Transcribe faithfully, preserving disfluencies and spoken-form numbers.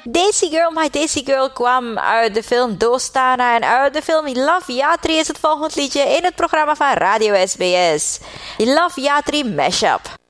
Daisy Girl My Daisy Girl kwam uit de film Dostana en uit de film Love Yatri is het volgende liedje in het programma van Radio S B S. Love Yatri Mashup.